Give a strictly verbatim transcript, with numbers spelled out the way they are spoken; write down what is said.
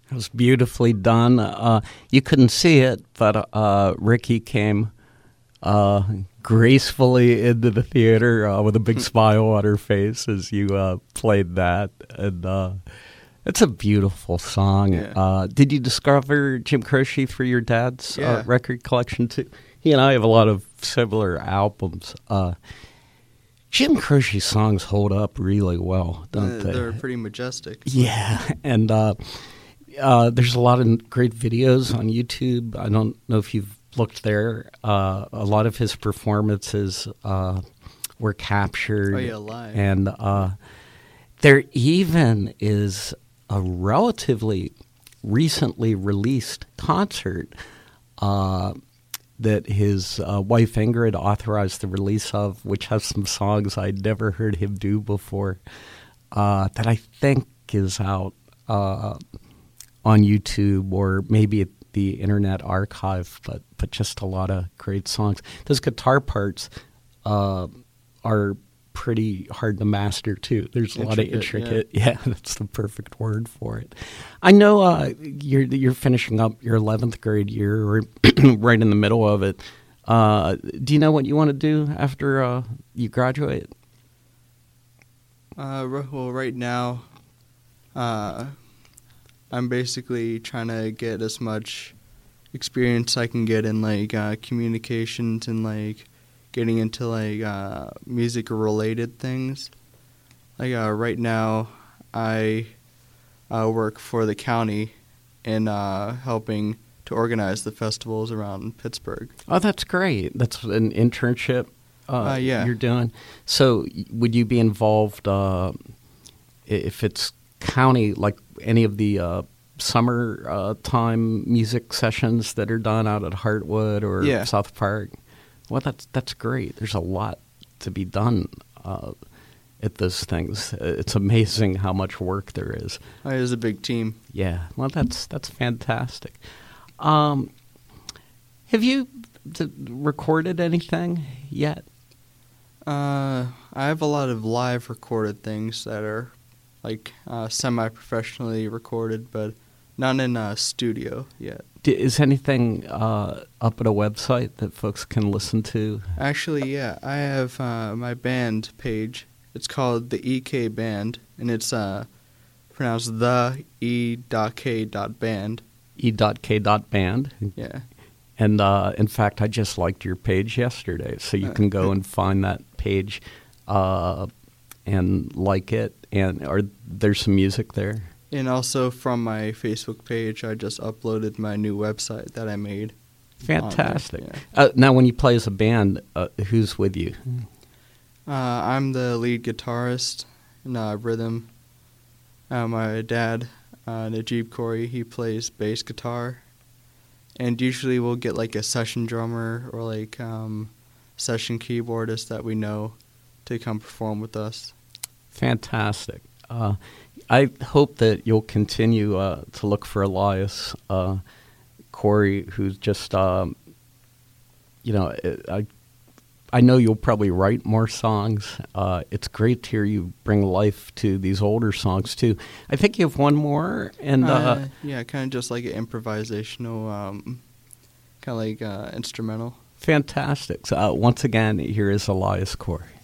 It was beautifully done. Uh, you couldn't see it, but uh, Ricky came uh, gracefully into the theater uh, with a big smile on her face as you uh, played that. And uh, it's a beautiful song. Yeah. Uh, did you discover Jim Croce through your dad's Yeah. uh, record collection too? He and I have a lot of similar albums. Uh, Jim Croce songs hold up really well, don't Uh, they? They're pretty majestic. Yeah, and uh, uh, there's a lot of great videos on YouTube. I don't know if you've looked there. Uh, a lot of his performances uh, were captured. Oh, yeah, live. And uh, there even is a relatively recently released concert uh, that his uh, wife Ingrid authorized the release of, which has some songs I'd never heard him do before, uh, that I think is out uh, on YouTube or maybe at the Internet Archive, but, but just a lot of great songs. Those guitar parts uh, are pretty hard to master, too. There's a lot of intricate. Yeah. yeah, that's the perfect word for it. I know uh, you're you're finishing up your eleventh grade year, or right in the middle of it. Uh, do you know what you want to do after uh, you graduate? Uh, r- well, right now, uh, I'm basically trying to get as much experience I can get in like uh, communications and like getting into like uh, music-related things. Like uh, right now, I uh, work for the county in uh, helping to organize the festivals around Pittsburgh. Oh, that's great. That's an internship uh, Uh, yeah. you're doing. So y- would you be involved uh, i- if it's county, like any of the uh, summer uh, time music sessions that are done out at Hartwood or Yeah. South Park? Well, that's that's great. There's a lot to be done uh, at those things. It's amazing how much work there is. Uh, It is a big team. Yeah, well, that's that's fantastic. Um, have you d- recorded anything yet? Uh, I have a lot of live recorded things that are like uh, semi-professionally recorded, but not in a studio yet. D- Is anything uh, up at a website that folks can listen to? Actually, yeah, I have uh, my band page. It's called the E K Band, and it's uh, pronounced the E dot K dot band. E K band. Yeah. And uh, in fact, I just liked your page yesterday, so you can go and find that page uh, and like it. And are there's some music there? And also from my Facebook page, I just uploaded my new website that I made. Fantastic. On there, Uh, now, when you play as a band, uh, who's with you? Uh, I'm the lead guitarist in uh, rhythm. Uh, my dad, uh, Najib Corey, he plays bass guitar. And usually we'll get like a session drummer or like um, session keyboardist that we know to come perform with us. Fantastic. Uh, I hope that you'll continue uh, to look for Elias uh, Corey, who's just, um, you know, I I know you'll probably write more songs. Uh, it's great to hear you bring life to these older songs, too. I think you have one more. and uh, Uh, yeah, kind of just like an improvisational, um, kind of like uh, instrumental. Fantastic. So, uh, once again, here is Elias Corey.